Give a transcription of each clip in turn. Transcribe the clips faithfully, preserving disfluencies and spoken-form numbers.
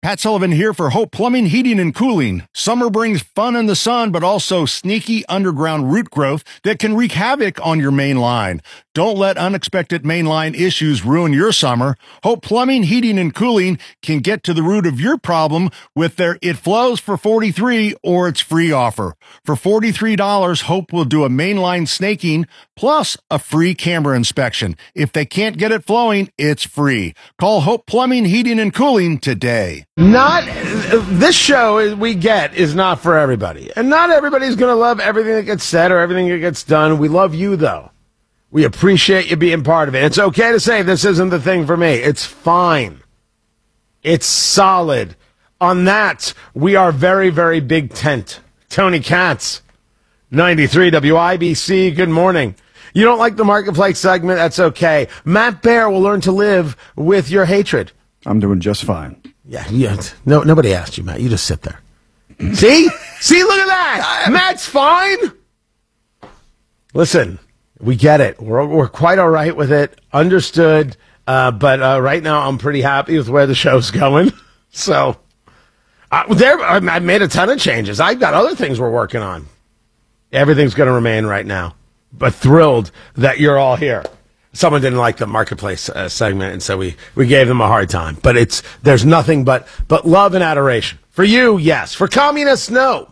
Pat Sullivan here for Hope Plumbing, Heating, and Cooling. Summer brings fun in the sun, but also sneaky underground root growth that can wreak havoc on your main line. Don't let unexpected mainline issues ruin your summer. Hope Plumbing, Heating, and Cooling can get to the root of your problem with their It Flows for forty-three dollars or its free offer. For forty-three dollars, Hope will do a mainline snaking plus a free camera inspection. If they can't get it flowing, it's free. Call Hope Plumbing, Heating, and Cooling today. Not this show we get is not for everybody, and not everybody's going to love everything that gets said or everything that gets done. We love you, though. We appreciate you being part of it. It's okay to say this isn't the thing for me. It's fine. It's solid. On that, we are very, very big tent. Tony Katz, ninety-three W I B C. Good morning. You don't like the Marketplace segment? That's okay. Matt Bear will learn to live with your hatred. I'm doing just fine. Yeah, yeah. No, nobody asked you, Matt. You just sit there. See? See, look at that. Matt's fine. Listen, we get it. We're, we're quite all right with it. Understood. Uh, but uh, right now, I'm pretty happy with where the show's going. So, uh, there, I made a ton of changes. I've got other things we're working on. Everything's going to remain right now. But thrilled that you're all here. Someone didn't like the Marketplace uh, segment, and so we, we gave them a hard time. But it's there's nothing but, but love and adoration. For you, yes. For communists, no.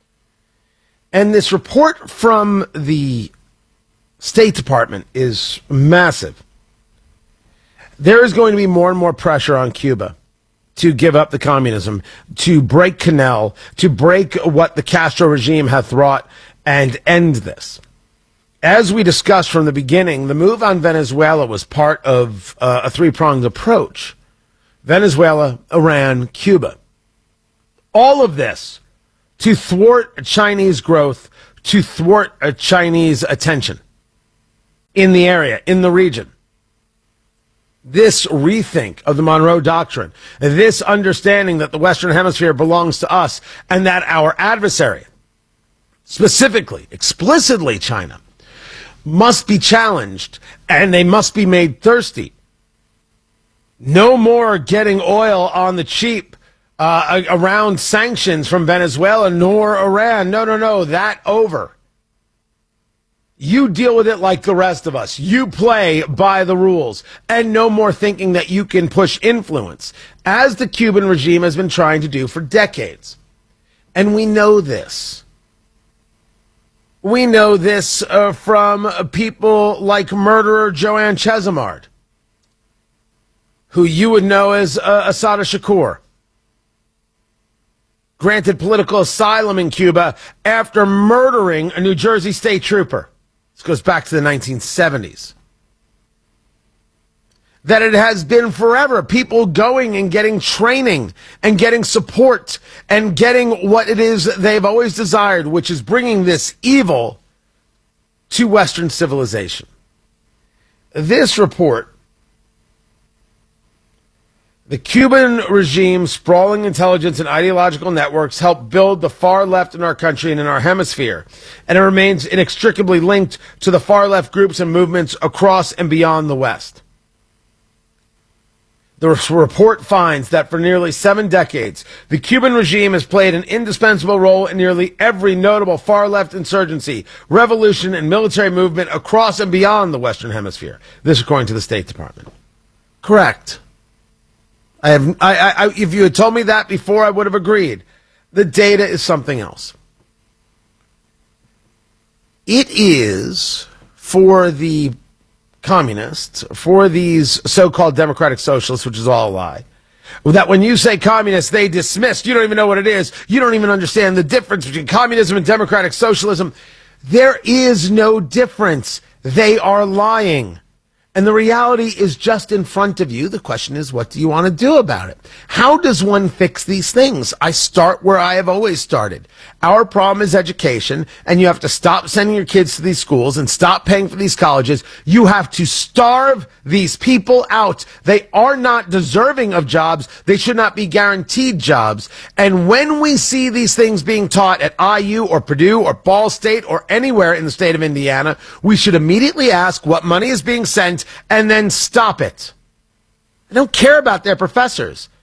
And this report from the State Department is massive. There is going to be more and more pressure on Cuba to give up the communism, to break Canel, to break what the Castro regime hath wrought, and end this. As we discussed from the beginning, the move on Venezuela was part of uh, a three-pronged approach. Venezuela, Iran, Cuba. All of this to thwart Chinese growth, to thwart a Chinese attention in the area, in the region. This rethink of the Monroe Doctrine, this understanding that the Western Hemisphere belongs to us and that our adversary, specifically, explicitly China, must be challenged, and they must be made thirsty. No more getting oil on the cheap uh, around sanctions from Venezuela nor Iran. No, no, no, that over. You deal with it like the rest of us. You play by the rules, and no more thinking that you can push influence, as the Cuban regime has been trying to do for decades. And we know this. We know this uh, from uh, people like murderer Joanne Chesimard, who you would know as uh, Assata Shakur, granted political asylum in Cuba after murdering a New Jersey state trooper. This goes back to the nineteen seventies. That it has been forever. People going and getting training and getting support and getting what it is they've always desired, which is bringing this evil to Western civilization. This report, the Cuban regime's sprawling intelligence and ideological networks help build the far left in our country and in our hemisphere, and it remains inextricably linked to the far left groups and movements across and beyond the West. The report finds that for nearly seven decades, the Cuban regime has played an indispensable role in nearly every notable far-left insurgency, revolution, and military movement across and beyond the Western Hemisphere. This according to the State Department. Correct. I have. I, I, if you had told me that before, I would have agreed. The data is something else. It is for the communists, for these so-called democratic socialists, which is all a lie, that when you say communist, they dismiss. You don't even know what it is. You don't even understand the difference between communism and democratic socialism. There is no difference. They are lying. And the reality is just in front of you. The question is, what do you want to do about it? How does one fix these things? I start where I have always started. Our problem is education, and you have to stop sending your kids to these schools and stop paying for these colleges. You have to starve these people out. They are not deserving of jobs. They should not be guaranteed jobs. And when we see these things being taught at I U or Purdue or Ball State or anywhere in the state of Indiana, we should immediately ask what money is being sent and then stop it. I don't care about their professors.